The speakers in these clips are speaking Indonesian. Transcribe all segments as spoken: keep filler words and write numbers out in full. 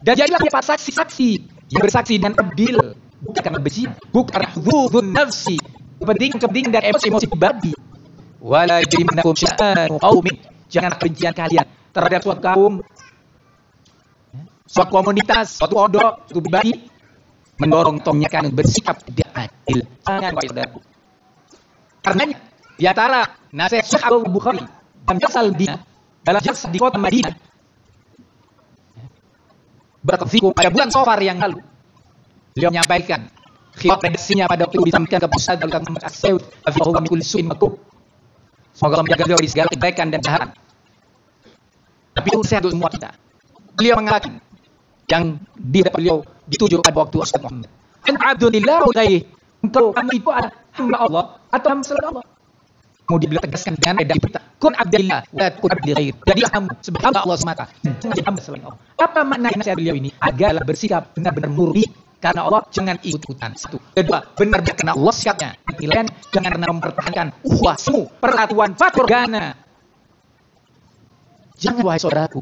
Dan jadilah dia saksi-saksi yang bersaksi dan adil, bukan karena besi, bukan karena hudud nafsi, kepentingan-kepentingan dan emosi-emosi pribadi. Wala yajrimannakum sya'anu qaumin, jangan kebencian kalian terhadap suatu kaum, suatu komunitas, suatu odok, suatu pribadi mendorong tongnya kan bersikap tidak adil. Jangan wahai saudaraku. Karenanya di antara nasihat Syekh Al-Bukhari dalam Jasal Madinah, dalam Jasal di kota Madinah, berkefiku pada bulan Safar yang lalu, beliau menyampaikan khilaf redaksinya pada waktu disampaikan ke Ustaz Al-Muhammad As-Saud hafizahullah min kulli su'in makruh. Semoga Allah menjaga beliau dari segala kebaikan dan kejahatan. Tapi itu sehat untuk semua kita. Beliau mengatakan yang di beliau dituju pada waktu Ustaz Muhammad, "Anta abdulillah wa ghairi." Engkau kamu itu adalah hamba Allah atau hamba selain Allah. Kemudian beliau tegaskan dengan redaksi kita, "Kun abdillah wa kun abdi ghair." Jadilah kamu sebagai hamba Allah semata, jangan jadi hamba selain Allah. Apa makna nasihat beliau ini? Agarlah bersikap benar-benar murni karena Allah, jangan ikut-ikutan. Satu. Kedua, benar-benar karena Allah sikapnya. Kalian jangan pernah mempertahankan ukhuwah semu, persatuan faturgana. Jangan wahai saudaraku.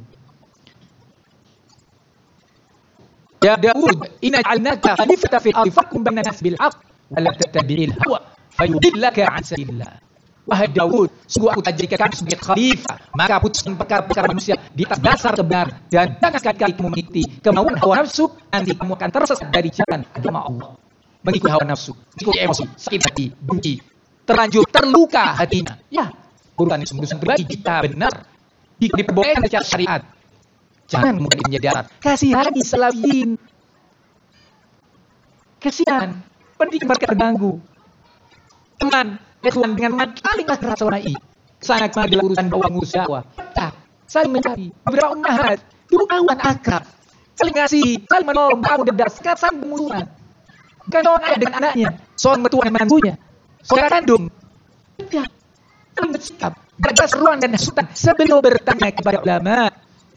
Ya Daud, inna ja'alnaka khalifatan fil ardi fahkum bainan nas bil haqq wa la tattabi'il hawa fayudillaka 'an sabilillah. Wahai Daud, sungguh aku telah jadikan kamu sebagai khalifah, maka putuskan perkara-perkara manusia di atas dasar kebenaran dan jangan sekali-kali kamu mengikuti kemauan hawa nafsu, nanti kamu akan tersesat dari jalan agama Allah. Mengikuti hawa nafsu, mengikuti emosi, sakit hati, benci, terlanjur terluka hatinya. Ya, urusan yang sungguh pribadi kita benar diperbolehkan secara syariat. Jangan mudah menjadi kasihani salafiyin. Kasihan, pendidikan mereka terganggu. Teman, ikhwan dengan teman palinglah keras warai. Sangat sangat dalam urusan bawah musyawarah. Tak, saling mencari. Beberapa ummahat, dulu kawan akrab. Saling ngasih, saling menolong, kamu dedas, saling bermusuhan. Bukan seorang ayah dengan anaknya, seorang mertua dengan mantunya, saudara kandung. Tidak, saling bersikap, berada seruan dan hasutan sebelum bertanya kepada ulama.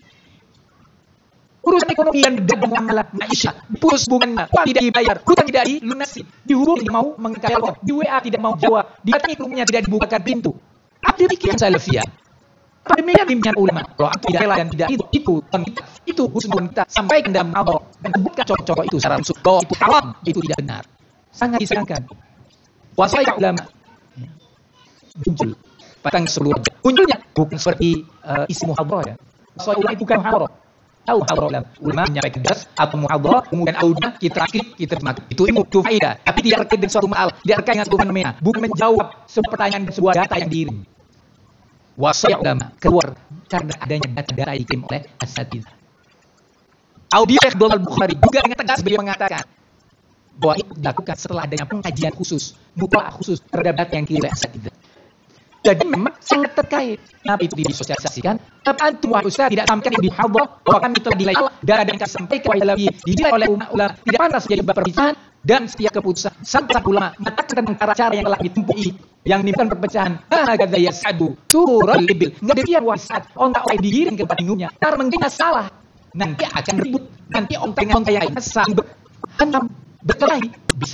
Urusan ekonomi yang dagang muamalah maisha, dipurus bunganya, tidak dibayar, hutang tidak dilunasi, dihubungi mau mengingkari Allah, di W A tidak mau jawab, didatangi rumahnya tidak dibukakan pintu. Apa demikian salafiyah? Apa demikian bimbingan ulama? Kalau aku tidak rela dan tidak itu, itu kita, itu husnul kita sampaikan dalam Allah dan bukan cocok itu secara langsung bahwa itu haram, itu tidak benar. Sangat disayangkan. Wasaya ulama muncul patang seluruh munculnya bukan seperti uh, isi muhadarah ya. Wasaya ulama itu bukan muhadarah. Tahu hadrah ulama menyampaikan das atau muhadarah kemudian audio kita transkip kita terjemahkan itu ilmu itu faedah tapi tidak terkait dengan suatu ma'al tidak terkait dengan sebuah fenomena bukan menjawab sebuah pertanyaan dan sebuah data yang diirim. Wasaya ulama keluar karena adanya data-data yang dikirim oleh asatidzah. Audio Syekh Al-Bukhari juga dengan tegas beliau mengatakan bahwa itu dilakukan setelah adanya pengajian khusus mutlaah khusus terhadap data yang dikirim oleh asatidzah. Jadi memang sangat terkait. Kenapa itu disosialisasikan? Kenapa antum wahai ustaz tidak sampaikan di hadrah bahwa kami telah dinilai dan ada yang kami sampaikan wahai salafi dinilai oleh ulama tidak pantas jadi perbincangan dan setiap keputusan sang ulama mengatakan tentang cara-cara yang telah ditempuh yang menimbulkan perpecahan. Hakadza yas'adu turul ibil. Enggak demikian wahai ustaz. Onta oleh digiring ke batingungnya. Karena mungkin salah. Nanti akan ribut. Nanti onta dengan onta yang saling berkelahi bisa